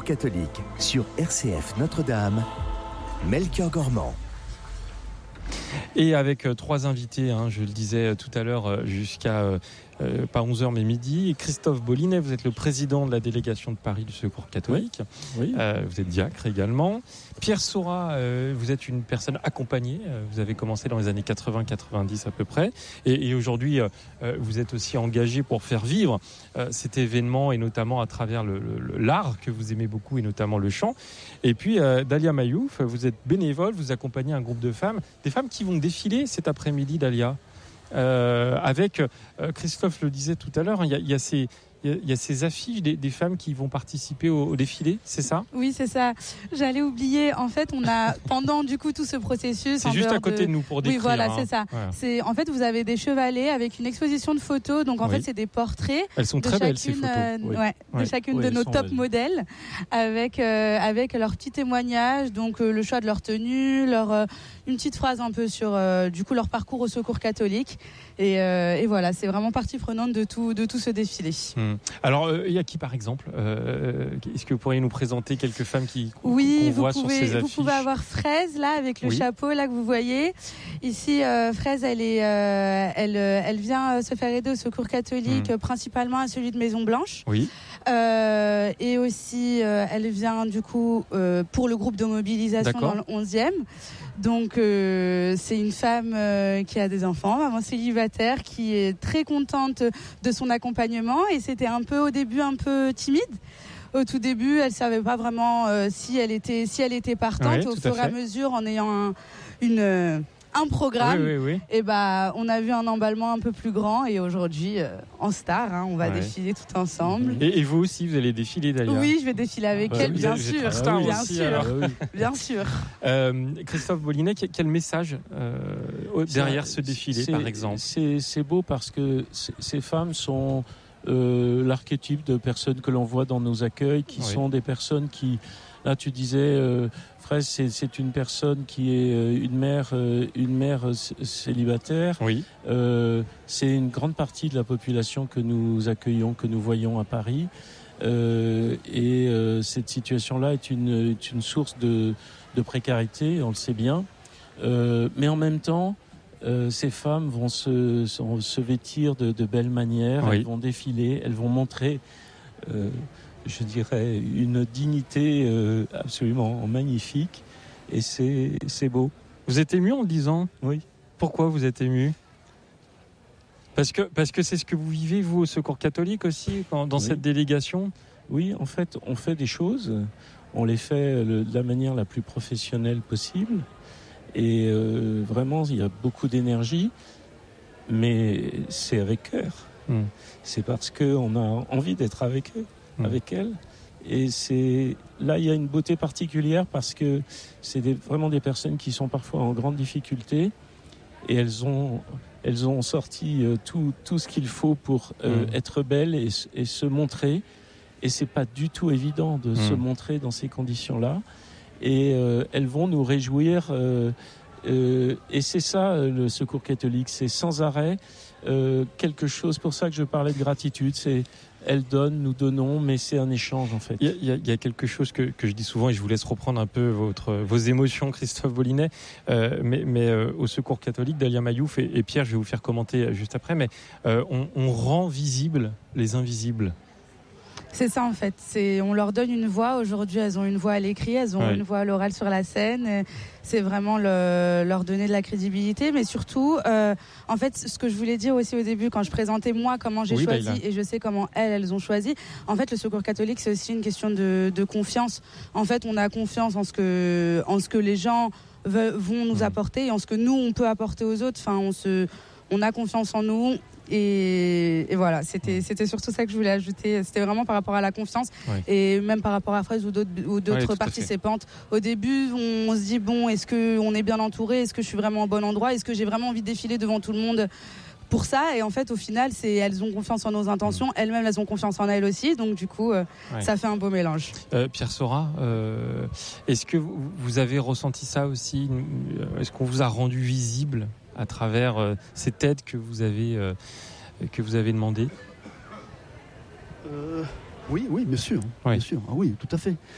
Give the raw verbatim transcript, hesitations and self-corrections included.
catholique sur R C F Notre-Dame, Melchior Gormand. Et avec euh, trois invités, hein, je le disais tout à l'heure, euh, jusqu'à euh, euh, pas onze heures mais midi. Christophe Bollinet, vous êtes le président de la délégation de Paris du Secours catholique. Oui. Oui. Euh, vous êtes diacre également. Pierre Saurat, euh, vous êtes une personne accompagnée. Euh, vous avez commencé dans les années quatre-vingts quatre-vingt-dix à peu près. Et, et aujourd'hui, euh, vous êtes aussi engagé pour faire vivre euh, cet événement, et notamment à travers le, le, l'art que vous aimez beaucoup, et notamment le chant. Et puis, euh, Dalia Mayouf, vous êtes bénévole, vous accompagnez un groupe de femmes, des femmes qui vont défiler cet après-midi, Dalia. Euh, avec, euh, Christophe le disait tout à l'heure, il y a, il y a ces... Il y a ces affiches des, des femmes qui vont participer au, au défilé, c'est ça ? Oui, c'est ça. J'allais oublier. En fait, on a pendant du coup tout ce processus. C'est juste à côté de... de nous pour décrire. Oui, voilà, hein. c'est ça. Voilà. C'est en fait vous avez des chevalets avec une exposition de photos. Donc en oui. fait c'est des portraits. Elles sont très chacune, belles ces photos. Euh, oui. ouais, oui. de chacune oui, de nos top belles. modèles, avec euh, avec leurs petits témoignages, donc euh, le choix de leur tenue, leur euh, une petite phrase un peu sur euh, du coup leur parcours au Secours catholique. Et, euh, et voilà, c'est vraiment partie prenante de tout de tout ce défilé. Hum. Alors, il euh, y a qui par exemple euh, Est-ce que vous pourriez nous présenter quelques femmes qui oui, qu'on vous voit pouvez, sur ces affiches ? Vous pouvez avoir Fraise là avec le oui. chapeau là que vous voyez. Ici, euh, Fraise, elle est, euh, elle, elle vient se faire aider au Secours catholique, hum. principalement à celui de Maison Blanche. Oui. Euh, et aussi, euh, elle vient du coup euh, pour le groupe de mobilisation D'accord. dans le onzième. Donc euh, c'est une femme euh, qui a des enfants, maman célibataire, qui est très contente de son accompagnement, et c'était un peu au début un peu timide. Au tout début, elle savait pas vraiment euh, si elle était si elle était partante. Oui, au fur et à mesure, en ayant un, une euh, un programme, oui, oui, oui. et bah on a vu un emballement un peu plus grand, et aujourd'hui euh, en star, hein, on va ouais. défiler tout ensemble. Et, et vous aussi, vous allez défiler d'ailleurs. Oui, je vais défiler avec ouais, elle, bien sûr, ah, star, oui, bien aussi, sûr, oui. bien sûr. Euh, Christophe Bollinet, quel message euh, derrière ce défilé, c'est, par exemple ? c'est, c'est beau parce que ces femmes sont euh, l'archétype de personnes que l'on voit dans nos accueils, qui oui. sont des personnes qui, là tu disais, euh, Fraise, c'est, c'est une personne qui est une mère, une mère célibataire. Oui. Euh, c'est une grande partie de la population que nous accueillons, que nous voyons à Paris. Euh, et euh, cette situation-là est une, est une source de, de précarité, on le sait bien. Euh, mais en même temps, euh, ces femmes vont se, se vêtir de, de belles manières, oui. elles vont défiler, elles vont montrer... Euh, je dirais, une dignité euh, absolument magnifique, et c'est, c'est beau. Vous êtes ému en le disant ? Oui. Pourquoi vous êtes ému ? Parce que, parce que c'est ce que vous vivez, vous, au Secours catholique aussi, dans, dans oui. cette délégation ? Oui, en fait, on fait des choses, on les fait le, de la manière la plus professionnelle possible, et euh, vraiment, il y a beaucoup d'énergie, mais c'est avec cœur. Hum. C'est parce qu'on a envie d'être avec eux. Avec elle, et c'est là il y a une beauté particulière parce que c'est des, vraiment des personnes qui sont parfois en grande difficulté, et elles ont elles ont sorti euh, tout tout ce qu'il faut pour euh, mmh. être belles et, et se montrer, et c'est pas du tout évident de mmh. se montrer dans ces conditions-là, et euh, elles vont nous réjouir, euh, euh, et c'est ça le Secours catholique, c'est sans arrêt euh, quelque chose. Pour ça que je parlais de gratitude, c'est elle donne, nous donnons, mais c'est un échange en fait. Il y a, il y a quelque chose que, que je dis souvent, et je vous laisse reprendre un peu votre, vos émotions, Christophe Bollinet, euh, mais, mais euh, au Secours catholique, Dalia Mayouf et, et Pierre, je vais vous faire commenter juste après, mais euh, on, on rend visibles les invisibles. C'est ça en fait, c'est, on leur donne une voix. Aujourd'hui elles ont une voix à l'écrit, elles ont ouais. une voix à l'oral sur la scène. C'est vraiment le, leur donner de la crédibilité, mais surtout euh, en fait ce que je voulais dire aussi au début quand je présentais moi comment j'ai oui, choisi bah, et je sais comment elles elles ont choisi. En fait le Secours catholique c'est aussi une question de, de confiance. En fait on a confiance en ce que, en ce que les gens ve- vont nous mmh. apporter et en ce que nous on peut apporter aux autres. Enfin on, se, on a confiance en nous. Et, et voilà, c'était, c'était surtout ça que je voulais ajouter. C'était vraiment par rapport à la confiance, ouais. et même par rapport à Fraise ou d'autres, ou d'autres ouais, participantes. Au début, on, on se dit, bon, est-ce qu'on est bien entouré ? Est-ce que je suis vraiment au bon endroit ? Est-ce que j'ai vraiment envie de défiler devant tout le monde pour ça ? Et en fait, au final, c'est, elles ont confiance en nos intentions. Elles-mêmes, elles ont confiance en elles aussi. Donc, du coup, euh, ouais. ça fait un beau mélange. Euh, Pierre Saurat, euh, est-ce que vous, vous avez ressenti ça aussi ? Est-ce qu'on vous a rendu visible à travers euh, cette aide que vous avez, euh, que vous avez demandé ? euh, Oui, oui, bien sûr. Oui. Bien sûr. Ah, oui, tout à fait.